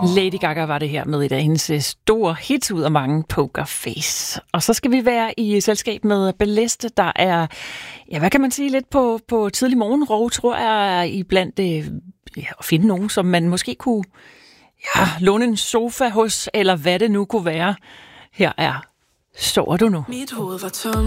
Lady Gaga var det her med et af hendes store hits ud af mange, Poker Face. Og så skal vi være i selskab med Balleste, der er, ja, hvad kan man sige, lidt på tidlig morgenrov, tror jeg, iblandt at finde nogen, som man måske kunne låne en sofa hos, eller hvad det nu kunne være. Her er Sover du nu? Mit hoved var tom.